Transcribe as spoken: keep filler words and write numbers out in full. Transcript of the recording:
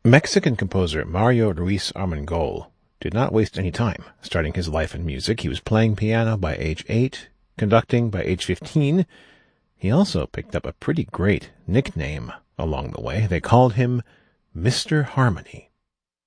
Mexican composer Mario Ruiz Armengol did not waste any time starting his life in music. He was playing piano by age eight, conducting by age fifteen. He also picked up a pretty great nickname along the way. They called him Mister Harmony.